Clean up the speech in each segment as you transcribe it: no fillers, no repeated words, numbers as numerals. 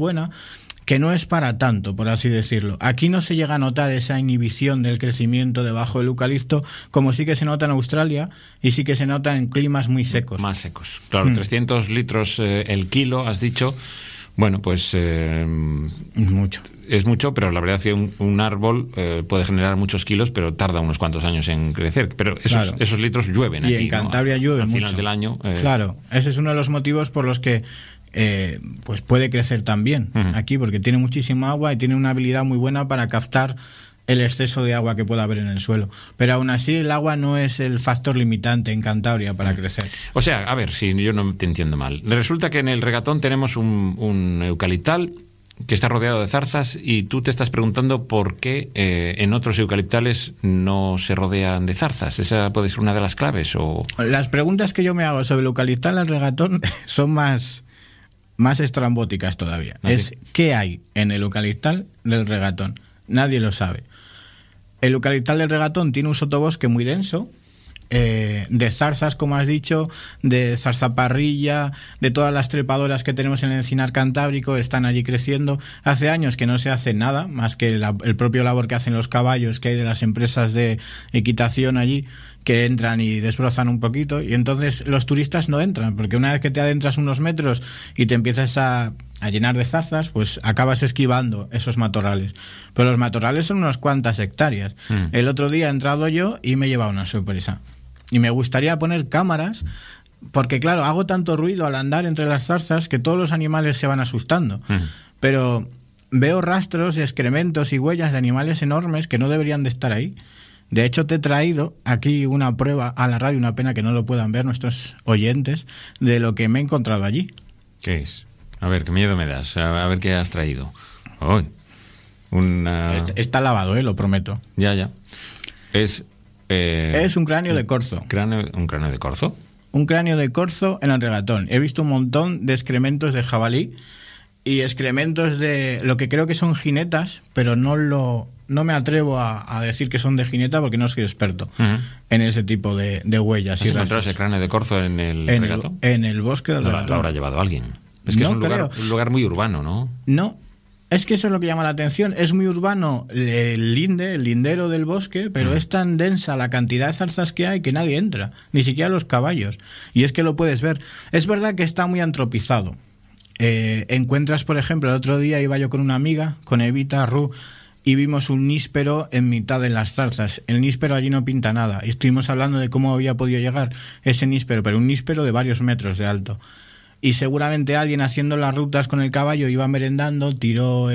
buena que no es para tanto, por así decirlo. Aquí no se llega a notar esa inhibición del crecimiento debajo del eucalipto, como sí que se nota en Australia y sí que se nota en climas muy secos. Más secos. Claro, 300 litros el kilo, has dicho. Bueno, pues... mucho. Es mucho, pero la verdad es que un árbol puede generar muchos kilos, pero tarda unos cuantos años en crecer. Pero esos litros llueven aquí, y en Cantabria, ¿no? Llueve al mucho. Final del año. Claro, ese es uno de los motivos por los que pues puede crecer también aquí, porque tiene muchísima agua y tiene una habilidad muy buena para captar el exceso de agua que pueda haber en el suelo. Pero aún así el agua no es el factor limitante en Cantabria para crecer. O sea, a ver, si yo no te entiendo mal. Resulta que en el regatón tenemos un eucaliptal que está rodeado de zarzas y tú te estás preguntando por qué en otros eucaliptales no se rodean de zarzas. ¿Esa puede ser una de las claves? ¿O? Las preguntas que yo me hago sobre el eucaliptal al regatón son más estrambóticas todavía. ¿Ah, es sí? ¿Qué hay en el eucaliptal del regatón? Nadie lo sabe. El eucaliptal del regatón tiene un sotobosque muy denso, de zarzas, como has dicho, de zarzaparrilla, de todas las trepadoras que tenemos en el encinar cantábrico, están allí creciendo. Hace años que no se hace nada, más que el propio labor que hacen los caballos que hay de las empresas de equitación allí, que entran y desbrozan un poquito, y entonces los turistas no entran, porque una vez que te adentras unos metros y te empiezas a llenar de zarzas, pues acabas esquivando esos matorrales. Pero los matorrales son unas cuantas hectáreas. El otro día he entrado yo y me he llevado una sorpresa. Y me gustaría poner cámaras, porque claro, hago tanto ruido al andar entre las zarzas que todos los animales se van asustando. Pero veo rastros, excrementos y huellas de animales enormes que no deberían de estar ahí. De hecho, te he traído aquí una prueba a la radio, una pena que no lo puedan ver nuestros oyentes, de lo que me he encontrado allí. ¿Qué es? A ver, qué miedo me das. A ver qué has traído. Oh, Está lavado, lo prometo. Ya. Es un cráneo de corzo. ¿Un cráneo de corzo? Un cráneo de corzo en el regatón. He visto un montón de excrementos de jabalí y excrementos de lo que creo que son jinetas, pero no me atrevo a decir que son de jineta porque no soy experto en ese tipo de huellas. ¿Has encontrado ese cráneo de corzo en el regatón? En el bosque del regatón. Lo habrá llevado alguien. Es que es un lugar muy urbano, ¿no? No. Es que eso es lo que llama la atención. Es muy urbano el lindero del bosque, pero es tan densa la cantidad de zarzas que hay que nadie entra, ni siquiera los caballos. Y es que lo puedes ver. Es verdad que está muy antropizado. Encuentras, por ejemplo, el otro día iba yo con una amiga, con Evita, Ru, y vimos un níspero en mitad de las zarzas. El níspero allí no pinta nada. Y estuvimos hablando de cómo había podido llegar ese níspero, pero un níspero de varios metros de alto. Y seguramente alguien haciendo las rutas con el caballo iba merendando, tiró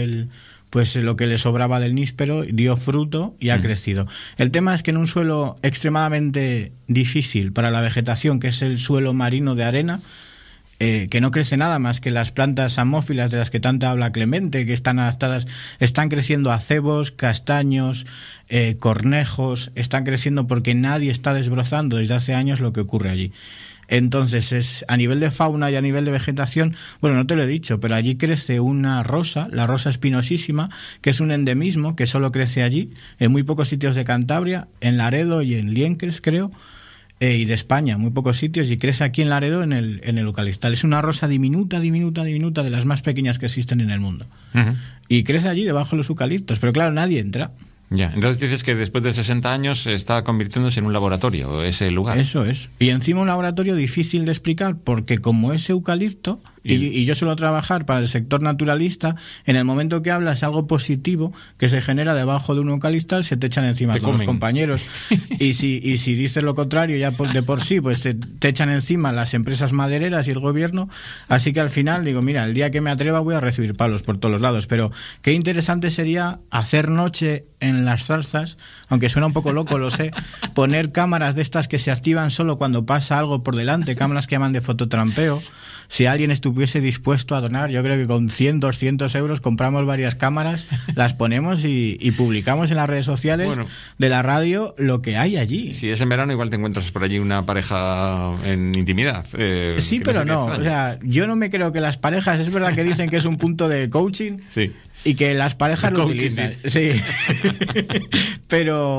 lo que le sobraba del níspero, dio fruto y ha crecido. El tema es que en un suelo extremadamente difícil para la vegetación, que es el suelo marino de arena, que no crece nada más que las plantas amófilas de las que tanto habla Clemente, que están adaptadas, están creciendo acebos, castaños, cornejos, están creciendo porque nadie está desbrozando desde hace años lo que ocurre allí. Entonces, es a nivel de fauna y a nivel de vegetación, bueno, no te lo he dicho, pero allí crece una rosa, la rosa espinosísima, que es un endemismo que solo crece allí, en muy pocos sitios de Cantabria, en Laredo y en Liencres, creo, y de España, muy pocos sitios, y crece aquí en Laredo en el eucaliptal. Es una rosa diminuta, de las más pequeñas que existen en el mundo. Y crece allí debajo de los eucaliptos, pero claro, nadie entra. Ya, entonces dices que después de 60 años está convirtiéndose en un laboratorio ese lugar. Eso es. Y encima un laboratorio difícil de explicar porque como es eucalipto, y yo suelo trabajar para el sector naturalista, en el momento que hablas algo positivo que se genera debajo de un eucaliptal, se te echan encima todos los compañeros. y si dices lo contrario ya de por sí, pues te echan encima las empresas madereras y el gobierno. Así que al final digo, mira, el día que me atreva voy a recibir palos por todos los lados. Pero qué interesante sería hacer noche en las zarzas, aunque suena un poco loco, lo sé, poner cámaras de estas que se activan solo cuando pasa algo por delante, cámaras que llaman de fototrampeo. Si alguien estuviese dispuesto a donar, yo creo que con 100, 200 euros compramos varias cámaras, las ponemos y publicamos en las redes sociales de la radio lo que hay allí. Si es en verano, igual te encuentras por allí una pareja en intimidad. Sí, pero no. O sea, yo no me creo que las parejas, es verdad que dicen que es un punto de coaching sí. y que las parejas lo utilizan. Sí. Pero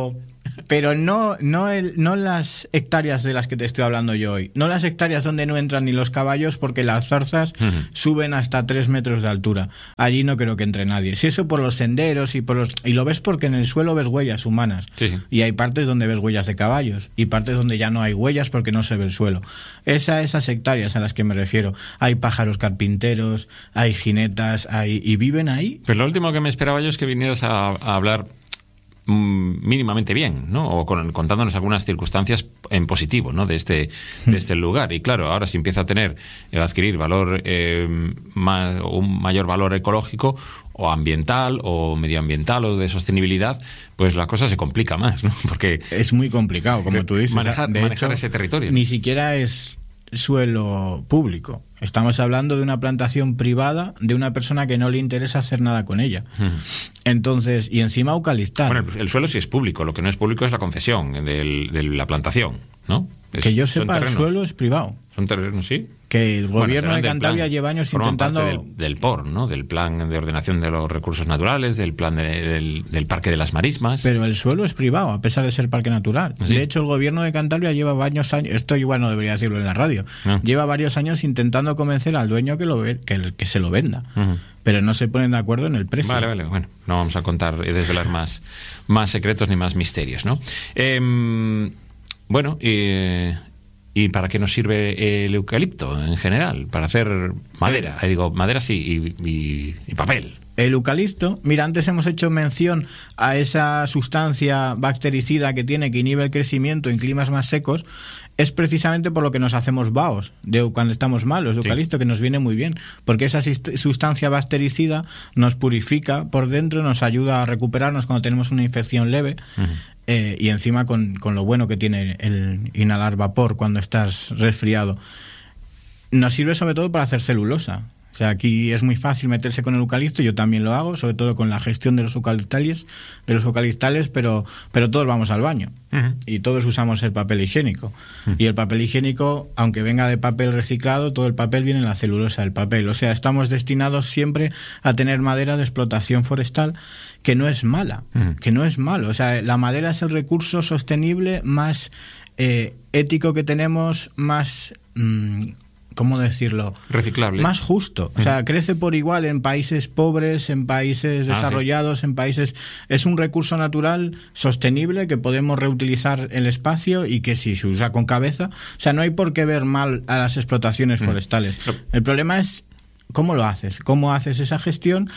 Pero no las hectáreas de las que te estoy hablando yo hoy. No las hectáreas donde no entran ni los caballos, porque las zarzas suben hasta 3 metros de altura. Allí no creo que entre nadie. Si eso por los senderos y lo ves porque en el suelo ves huellas humanas. Sí, sí. Y hay partes donde ves huellas de caballos y partes donde ya no hay huellas porque no se ve el suelo. Esas hectáreas a las que me refiero. Hay pájaros carpinteros, hay jinetas, y viven ahí. Pero lo último que me esperaba yo es que vinieras a hablar mínimamente bien, ¿no? O contándonos algunas circunstancias en positivo, ¿no? de este lugar. Y claro, ahora si empieza a adquirir valor, un mayor valor ecológico o ambiental o medioambiental o de sostenibilidad, pues la cosa se complica más, ¿no? Porque es muy complicado, como tú dices. Manejar hecho, ese territorio, ¿no? Ni siquiera es suelo público. Estamos hablando de una plantación privada de una persona que no le interesa hacer nada con ella. Entonces, y encima eucaliptal. Bueno, el suelo sí es público, lo que no es público es la concesión de la plantación, ¿no? Que yo sepa, el suelo es privado. Son terrenos, sí. Que el gobierno de Cantabria lleva años intentando... Del POR, ¿no? Del Plan de Ordenación de los Recursos Naturales, del plan del Parque de las Marismas. Pero el suelo es privado, a pesar de ser parque natural. ¿Sí? De hecho, el gobierno de Cantabria lleva varios años... Esto igual no debería decirlo en la radio. Lleva varios años intentando convencer al dueño que se lo venda. Pero no se ponen de acuerdo en el precio. Vale. Bueno, no vamos a contar y desvelar más secretos ni más misterios, ¿no? Bueno, ¿y para qué nos sirve el eucalipto en general? Para hacer madera. Digo, madera sí, y papel. El eucalipto, mira, antes hemos hecho mención a esa sustancia bactericida que inhibe el crecimiento en climas más secos. Es precisamente por lo que nos hacemos vaos cuando estamos malos, de eucalipto, que nos viene muy bien, porque esa sustancia bactericida nos purifica por dentro, nos ayuda a recuperarnos cuando tenemos una infección leve. Y encima con lo bueno que tiene el inhalar vapor cuando estás resfriado. Nos sirve sobre todo para hacer celulosa. O sea, aquí es muy fácil meterse con el eucalipto, yo también lo hago, sobre todo con la gestión de los eucaliptales, pero todos vamos al baño y todos usamos el papel higiénico. Y el papel higiénico, aunque venga de papel reciclado, todo el papel viene en la celulosa del papel. O sea, estamos destinados siempre a tener madera de explotación forestal, que no es mala, que no es malo. O sea, la madera es el recurso sostenible más ético que tenemos, más... ¿cómo decirlo? Reciclable. Más justo. O sea, crece por igual en países pobres, en países desarrollados, en países... Es un recurso natural sostenible que podemos reutilizar el espacio y que si se usa con cabeza... O sea, no hay por qué ver mal a las explotaciones forestales. El problema es cómo lo haces, cómo haces esa gestión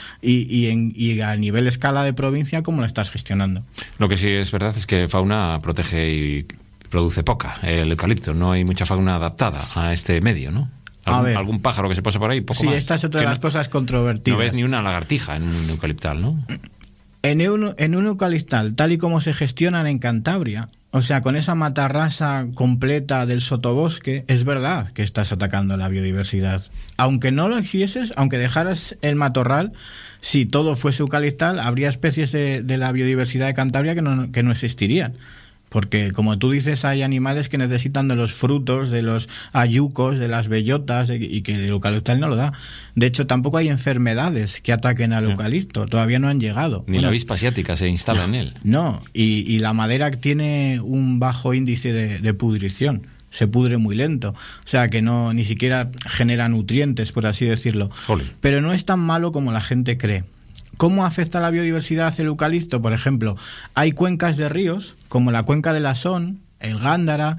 y a nivel escala de provincia, cómo la estás gestionando. Lo que sí es verdad es que fauna protege y produce poca, el eucalipto. No hay mucha fauna adaptada a este medio, ¿no? Algún pájaro que se pasa por ahí, poco más. Sí, esta es otra de las cosas controvertidas. No ves ni una lagartija en un eucaliptal, ¿no? En un eucaliptal, tal y como se gestionan en Cantabria, o sea, con esa matarrasa completa del sotobosque, es verdad que estás atacando la biodiversidad. Aunque no lo hicieses, aunque dejaras el matorral, si todo fuese eucaliptal, habría especies de la biodiversidad de Cantabria que no existirían. Porque, como tú dices, hay animales que necesitan de los frutos, de los ayucos, de las bellotas, y que el eucaliptal no lo da. De hecho, tampoco hay enfermedades que ataquen al eucalipto. Todavía no han llegado. Ni la avispa asiática se instala en él. No, y la madera tiene un bajo índice de pudrición. Se pudre muy lento. O sea, que ni siquiera genera nutrientes, por así decirlo. Jolín. Pero no es tan malo como la gente cree. ¿Cómo afecta la biodiversidad el eucalipto? Por ejemplo, hay cuencas de ríos, como la cuenca del Asón, el Gándara,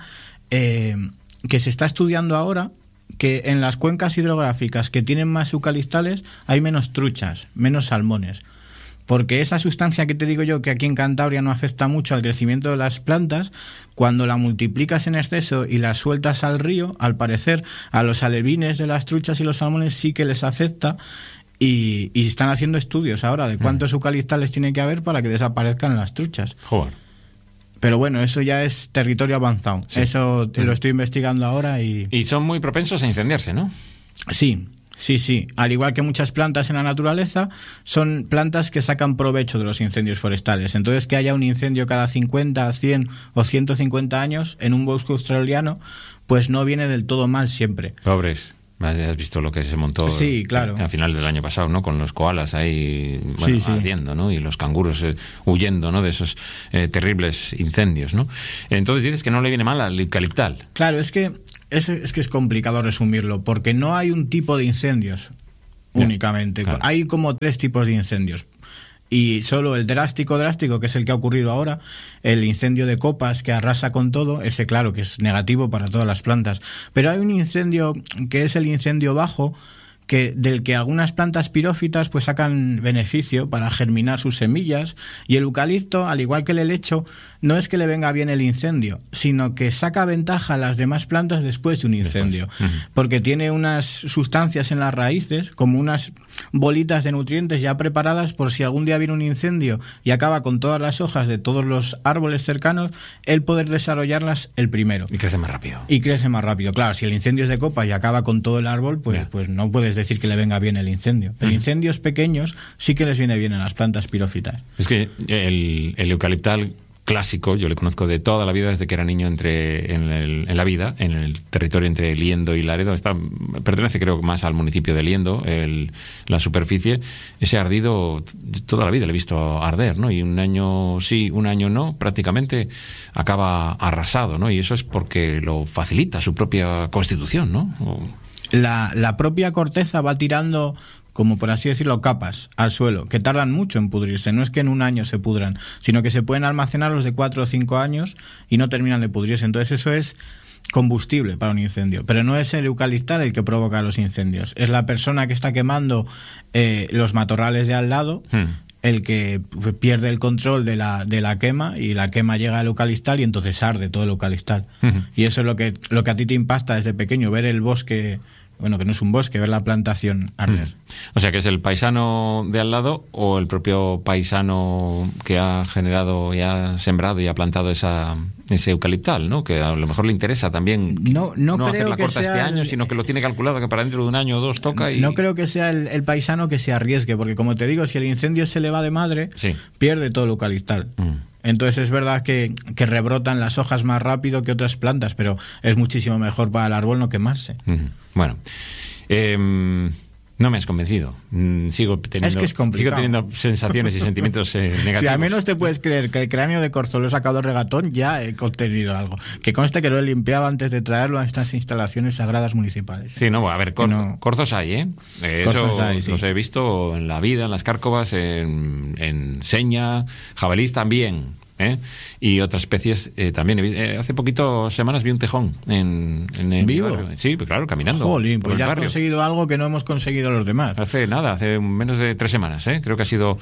que se está estudiando ahora, que en las cuencas hidrográficas que tienen más eucaliptales hay menos truchas, menos salmones. Porque esa sustancia que te digo yo, que aquí en Cantabria no afecta mucho al crecimiento de las plantas, cuando la multiplicas en exceso y la sueltas al río, al parecer a los alevines de las truchas y los salmones sí que les afecta. Y están haciendo estudios ahora de cuántos eucaliptales tiene que haber para que desaparezcan las truchas. Joder. Pero bueno, eso ya es territorio avanzado. Sí. Eso te lo estoy investigando ahora y son muy propensos a incendiarse, ¿no? Sí. Al igual que muchas plantas en la naturaleza, son plantas que sacan provecho de los incendios forestales. Entonces, que haya un incendio cada 50, 100 o 150 años en un bosque australiano, pues no viene del todo mal siempre. Pobres. Has visto lo que se montó sí, claro. a final del año pasado, ¿no? Con los koalas ahí ardiendo, ¿no? Y los canguros huyendo, ¿no? De esos terribles incendios, ¿no? Entonces dices que no le viene mal al eucaliptal. Claro, es que es complicado resumirlo, porque no hay un tipo de incendios únicamente. Claro. Hay como 3 tipos de incendios. Y solo el drástico, que es el que ha ocurrido ahora, el incendio de copas que arrasa con todo, ese claro que es negativo para todas las plantas. Pero hay un incendio que es el incendio bajo, del que algunas plantas pirófitas pues sacan beneficio para germinar sus semillas, y el eucalipto, al igual que el helecho, no es que le venga bien el incendio, sino que saca ventaja a las demás plantas después de un incendio, porque tiene unas sustancias en las raíces, como unas bolitas de nutrientes ya preparadas por si algún día viene un incendio y acaba con todas las hojas de todos los árboles cercanos, el poder desarrollarlas el primero. Y crece más rápido. Claro, si el incendio es de copa y acaba con todo el árbol, pues no puedes decir que le venga bien el incendio. Pero incendios pequeños sí que les viene bien a las plantas pirófitas. Es que el eucaliptal clásico, yo le conozco de toda la vida, desde que era niño en el territorio entre Liendo y Laredo. Pertenece creo más al municipio de Liendo, la superficie. Ese ardido, toda la vida le he visto arder, ¿no? Y un año sí, un año no, prácticamente acaba arrasado, ¿no? Y eso es porque lo facilita su propia constitución, ¿no? La propia corteza va tirando, como por así decirlo, capas al suelo, que tardan mucho en pudrirse. No es que en un año se pudran, sino que se pueden almacenar los de 4 o 5 años y no terminan de pudrirse. Entonces eso es combustible para un incendio. Pero no es el eucaliptal el que provoca los incendios. Es la persona que está quemando los matorrales de al lado, el que pierde el control de la quema, y la quema llega al eucaliptal y entonces arde todo el eucaliptal. Y eso es lo que a ti te impacta desde pequeño, ver el bosque. Bueno, que no es un bosque, ver la plantación arder. O sea, que es el paisano de al lado o el propio paisano que ha generado y ha sembrado y ha plantado ese eucaliptal, ¿no? Que a lo mejor le interesa también no hacer la corta este año, sino que lo tiene calculado que para dentro de un año o dos toca. No creo que sea el paisano que se arriesgue, porque como te digo, si el incendio se le va de madre, pierde todo el eucaliptal. Entonces es verdad que rebrotan las hojas más rápido que otras plantas, pero es muchísimo mejor para el árbol no quemarse. Bueno, no me has convencido. Sigo teniendo sensaciones y sentimientos negativos. Si al menos te puedes creer que el cráneo de corzo lo he sacado del regatón, ya he obtenido algo. Que conste que lo he limpiado antes de traerlo a estas instalaciones sagradas municipales. Sí, no, a ver, corzos hay, ¿eh? Corzos hay, sí. Los he visto en la vida, en las cárcovas, en seña, jabalís también. Y otras especies también. Hace semanas vi un tejón en el ¿vivo? Barrio. Sí, pues claro, caminando. Jolín, pues ya has conseguido algo que no hemos conseguido los demás. Hace menos de 3 semanas, creo que ha sido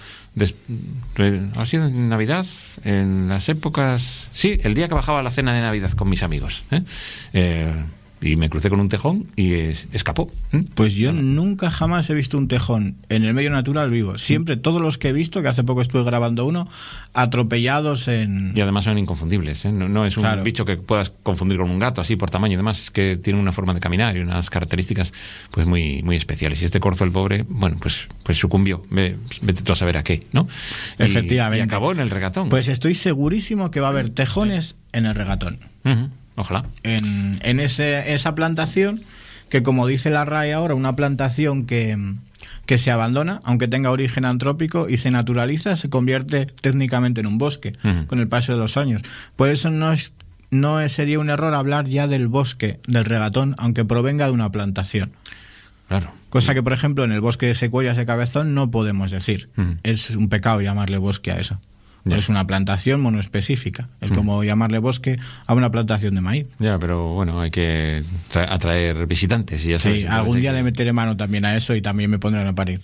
en Navidad, en las épocas... Sí, el día que bajaba a la cena de Navidad con mis amigos. Y me crucé con un tejón y escapó. Pues yo nunca jamás he visto un tejón en el medio natural vivo. Siempre todos los que he visto, que hace poco estuve grabando uno, atropellados en... Y además son inconfundibles, No es un bicho que puedas confundir con un gato así por tamaño y demás. Es que tiene una forma de caminar y unas características pues muy, muy especiales. Y este corzo, el pobre, bueno, pues sucumbió. Vete tú a saber a qué, ¿no? Efectivamente. Y acabó en el regatón. Pues estoy segurísimo que va a haber tejones en el regatón. Ojalá. En esa plantación, que como dice la RAE ahora, una plantación que se abandona, aunque tenga origen antrópico, y se naturaliza, se convierte técnicamente en un bosque con el paso de los años. Por eso no sería un error hablar ya del bosque, del regatón, aunque provenga de una plantación. Claro. Cosa que, por ejemplo, en el bosque de secuoyas de Cabezón no podemos decir. Es un pecado llamarle bosque a eso. Es una plantación monoespecífica. Es como llamarle bosque a una plantación de maíz. Ya, pero bueno, hay que atraer visitantes. Y ya sabes, sí, algún día le meteré mano también a eso y también me pondrán a parir.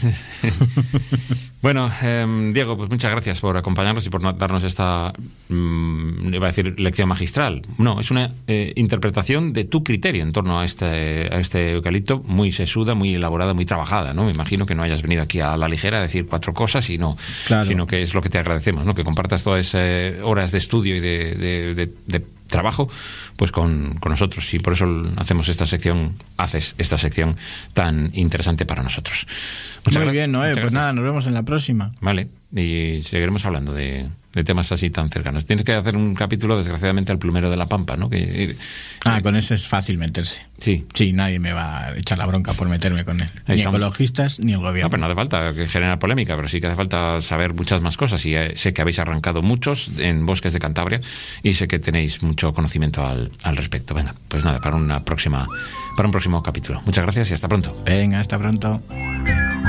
Bueno, Diego, pues muchas gracias por acompañarnos y por darnos esta, iba a decir, lección magistral. No, es una interpretación de tu criterio en torno a este eucalipto, muy sesuda, muy elaborada, muy trabajada, ¿no? Me imagino que no hayas venido aquí a la ligera a decir 4 cosas, sino que es lo que te agradecemos, ¿no? Que compartas todas horas de estudio y de trabajo pues con nosotros, y por eso haces esta sección tan interesante para nosotros. Muy bien, Noé, pues nada, nos vemos en la próxima. Vale, y seguiremos hablando de de temas así tan cercanos. Tienes que hacer un capítulo, desgraciadamente, al plumero de la Pampa, ¿no? Con ese es fácil meterse. Sí. Sí, nadie me va a echar la bronca por meterme con él. Ahí Ni estamos. Ecologistas ni el gobierno. No, pero no hace falta que generar polémica, pero sí que hace falta saber muchas más cosas. Y sé que habéis arrancado muchos en bosques de Cantabria y sé que tenéis mucho conocimiento al respecto. Venga, pues nada, para un próximo capítulo. Muchas gracias y hasta pronto. Venga, hasta pronto.